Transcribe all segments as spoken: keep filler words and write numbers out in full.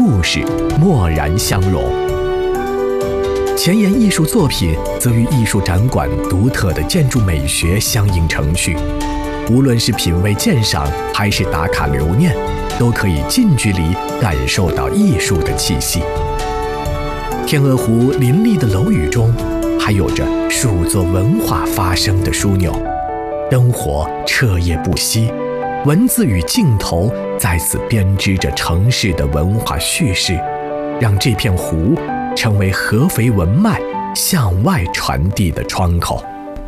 故事蓦然相融。前沿艺术作品则与艺术展馆独特的建筑美学相映成趣，无论是品味鉴赏还是打卡留念，都可以近距离感受到艺术的气息。天鹅湖林立的楼宇中，还有着数座文化发生的枢纽，灯火彻夜不息，文字与镜头在此编织着城市的文化叙事，让这片湖成为合肥文脉向外传递的窗口。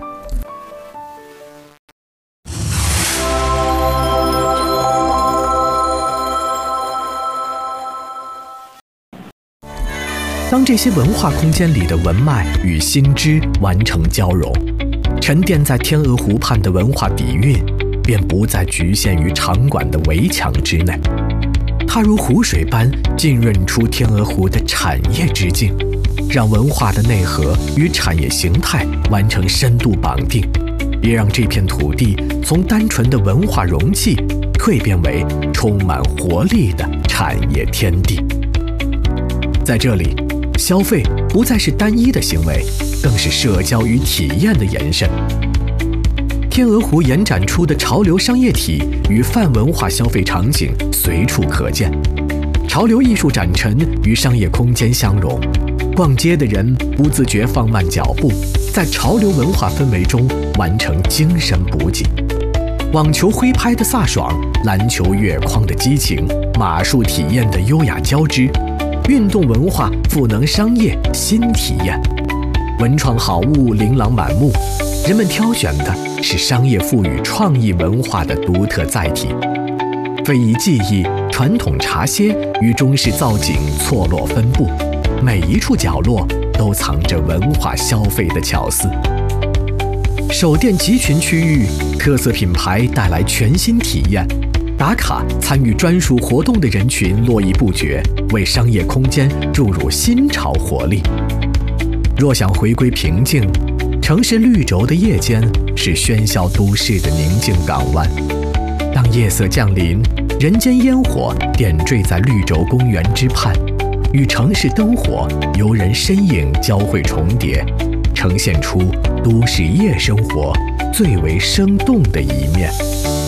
当这些文化空间里的文脉与心知完成交融，沉淀在天鹅湖畔的文化底蕴便不再局限于场馆的围墙之内，它如湖水般浸润出天鹅湖的产业之境，让文化的内核与产业形态完成深度绑定，也让这片土地从单纯的文化容器蜕变为充满活力的产业天地。在这里，消费不再是单一的行为，更是社交与体验的延伸。天鹅湖延展出的潮流商业体与泛文化消费场景随处可见，潮流艺术展陈与商业空间相融，逛街的人不自觉放慢脚步，在潮流文化氛围中完成精神补给。网球挥拍的飒爽，篮球越框的激情，马术体验的优雅交织，运动文化赋能商业新体验，文创好物琳琅满目，人们挑选的是商业赋予创意文化的独特载体。非遗技艺、传统茶歇与中式造景错落分布，每一处角落都藏着文化消费的巧思。首店集群区域，特色品牌带来全新体验，打卡参与专属活动的人群络绎不绝，为商业空间注入新潮活力。若想回归平静，城市绿轴的夜间是喧嚣都市的宁静港湾。当夜色降临，人间烟火点缀在绿轴公园之畔，与城市灯火、游人身影交汇重叠，呈现出都市夜生活最为生动的一面。